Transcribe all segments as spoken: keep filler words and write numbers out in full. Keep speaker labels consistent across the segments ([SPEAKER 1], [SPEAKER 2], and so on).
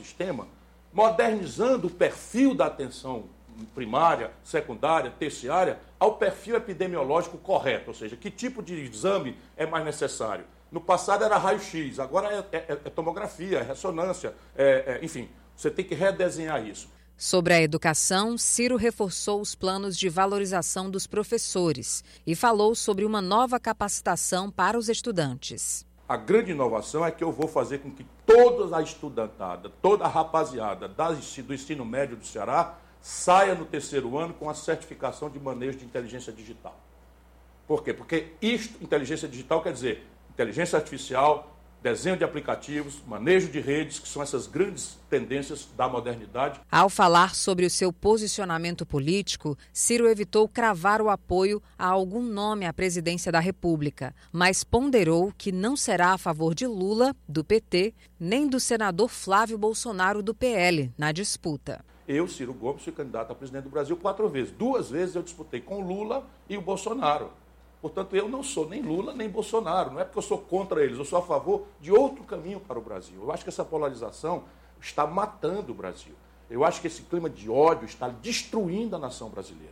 [SPEAKER 1] sistema, modernizando o perfil da atenção primária, secundária, terciária, ao perfil epidemiológico correto, ou seja, que tipo de exame é mais necessário. No passado era raio-x, agora é, é, é tomografia, é ressonância, é, é, enfim, você tem que redesenhar isso.
[SPEAKER 2] Sobre a educação, Ciro reforçou os planos de valorização dos professores e falou sobre uma nova capacitação para os estudantes.
[SPEAKER 1] A grande inovação é que eu vou fazer com que toda a estudantada, toda a rapaziada do ensino médio do Ceará saia no terceiro ano com a certificação de manejo de inteligência digital. Por quê? Porque isto, inteligência digital, quer dizer inteligência artificial, desenho de aplicativos, manejo de redes, que são essas grandes tendências da modernidade.
[SPEAKER 2] Ao falar sobre o seu posicionamento político, Ciro evitou cravar o apoio a algum nome à presidência da República, mas ponderou que não será a favor de Lula, do P T, nem do senador Flávio Bolsonaro, do P L, na disputa.
[SPEAKER 1] Eu, Ciro Gomes, fui candidato a presidente do Brasil quatro vezes. Duas vezes eu disputei com o Lula e o Bolsonaro. Portanto, eu não sou nem Lula nem Bolsonaro. Não é porque eu sou contra eles, eu sou a favor de outro caminho para o Brasil. Eu acho que essa polarização está matando o Brasil. Eu acho que esse clima de ódio está destruindo a nação brasileira.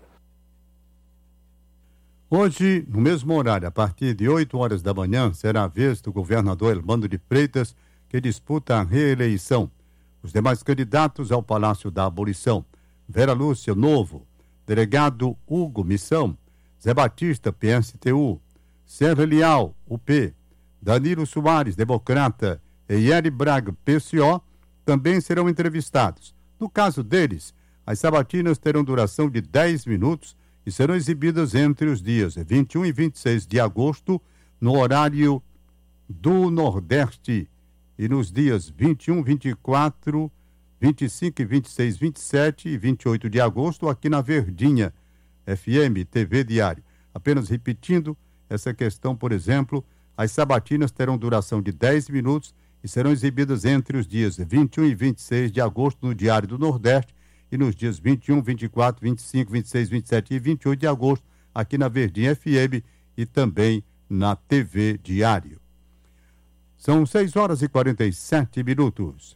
[SPEAKER 3] Hoje, no mesmo horário, a partir de oito horas da manhã, será a vez do governador Elmando de Freitas, que disputa a reeleição. Os demais candidatos ao Palácio da Abolição: Vera Lúcia, Novo; delegado Hugo, Missão; Zé Batista, P S T U; Sérgio Leal, U P; Danilo Soares, Democrata; e Yeri Braga, P C O, também serão entrevistados. No caso deles, as sabatinas terão duração de dez minutos e serão exibidas entre os dias vinte e um e vinte e seis de agosto, no horário do Nordeste, e nos dias vinte e um, vinte e quatro, vinte e cinco, vinte e seis, vinte e sete e vinte e oito de agosto, aqui na Verdinha, F M, T V Diário. Apenas repetindo essa questão, por exemplo, as sabatinas terão duração de dez minutos e serão exibidas entre os dias vinte e um e vinte e seis de agosto no Diário do Nordeste e nos dias vinte e um, vinte e quatro, vinte e cinco, vinte e seis, vinte e sete e vinte e oito de agosto, aqui na Verdinha F M e também na T V Diário. São seis horas e quarenta e sete minutos.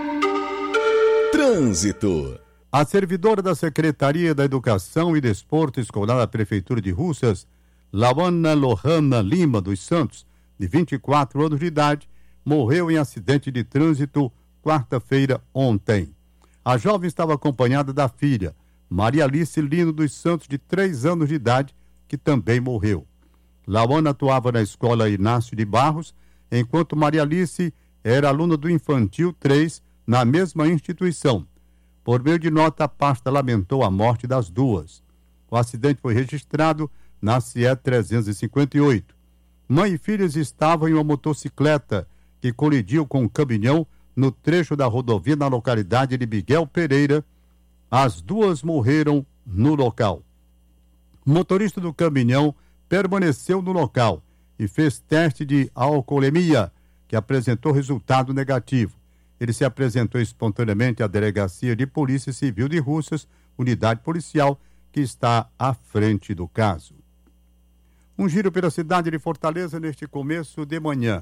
[SPEAKER 4] Trânsito.
[SPEAKER 3] A servidora da Secretaria da Educação e Desporto Escolar da Prefeitura de Russas, Lawana Lohana Lima dos Santos, de vinte e quatro anos de idade, morreu em acidente de trânsito quarta-feira ontem. A jovem estava acompanhada da filha, Maria Alice Lino dos Santos, de três anos de idade, que também morreu. Lawana atuava na escola Inácio de Barros, enquanto Maria Alice era aluna do Infantil três na mesma instituição. Por meio de nota, a pasta lamentou a morte das duas. O acidente foi registrado na C E trezentos e cinquenta e oito. Mãe e filhas estavam em uma motocicleta que colidiu com um caminhão no trecho da rodovia na localidade de Miguel Pereira. As duas morreram no local. O motorista do caminhão permaneceu no local e fez teste de alcoolemia, que apresentou resultado negativo. Ele se apresentou espontaneamente à Delegacia de Polícia Civil de Russas, unidade policial que está à frente do caso. Um giro pela cidade de Fortaleza neste começo de manhã.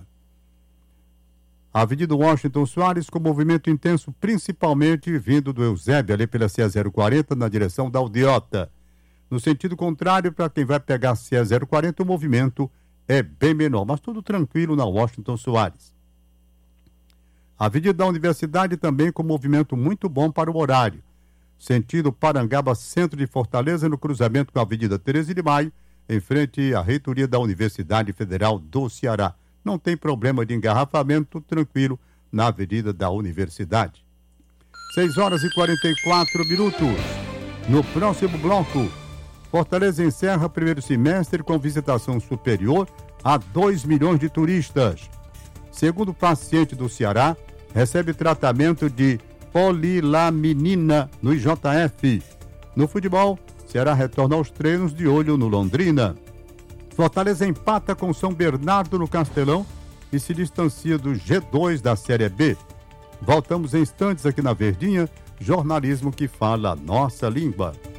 [SPEAKER 3] A Avenida Washington Soares com movimento intenso, principalmente vindo do Eusébio, ali pela C E zero quarenta, na direção da Aldeota. No sentido contrário, para quem vai pegar a C E zero quarenta, o movimento é bem menor, mas tudo tranquilo na Washington Soares. A Avenida da Universidade também com movimento muito bom para o horário. Sentido Parangaba, centro de Fortaleza, no cruzamento com a Avenida Tereza de Maio, em frente à reitoria da Universidade Federal do Ceará. Não tem problema de engarrafamento, tudo tranquilo na Avenida da Universidade. seis horas e quarenta e quatro minutos. No próximo bloco, Fortaleza encerra primeiro semestre com visitação superior a dois milhões de turistas. Segundo paciente do Ceará, recebe tratamento de polilaminina no I J F. No futebol, Ceará retorna aos treinos de olho no Londrina. Fortaleza empata com São Bernardo no Castelão e se distancia do G dois da Série B. Voltamos em instantes aqui na Verdinha, jornalismo que fala a nossa língua.